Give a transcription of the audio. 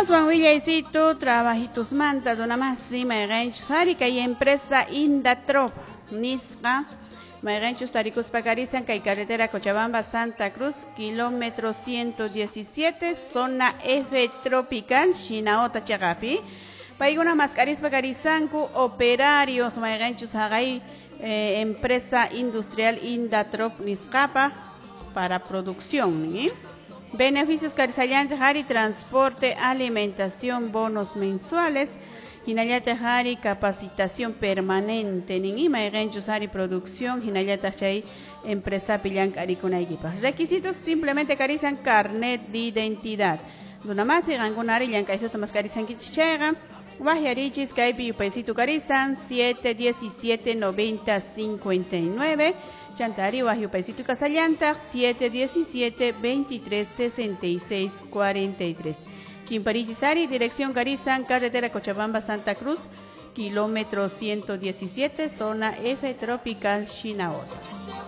Aswan Villaysito, trabajitos mantas, una máxima ganchos, Harika y empresa Indatrop, Nisca, Maganchos Taricus Pacarizan, Cay Carretera Cochabamba, Santa Cruz, kilómetro 117, zona F tropical, Shinaota Chagapi. Paiguna Mascaris Pacarizanku, operarios, Maganchos Hagay, empresa industrial Indatrop Niscapa, para producción, ¿eh? Beneficios Carizayantes, Hari, transporte, alimentación, bonos mensuales. Hinayata Hari, capacitación permanente. Ningima Egenchus Hari, producción. Hinayata Chay, empresa Pillan Caricuna equipas. Requisitos simplemente carizan carnet de identidad. Duna más, Gangunari, Yancaizot Mascarizan Kichega. Guajarichis, Caipi, Paisito Carizan, 717 90 59. Chantari, Bajo Paisito Casallanta, 717 23 66 43. Chimparillisari, dirección Carizan, carretera Cochabamba, Santa Cruz, kilómetro 117, zona F tropical, Shinaota.